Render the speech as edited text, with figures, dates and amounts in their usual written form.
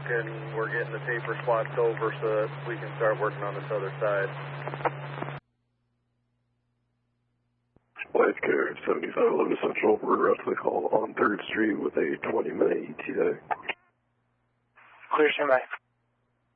and we're getting the taper swapped over so that we can start working on this other side. Life Care 7511 Central, we're out to the call on 3rd Street with a 20-minute ETA. Clear, standby.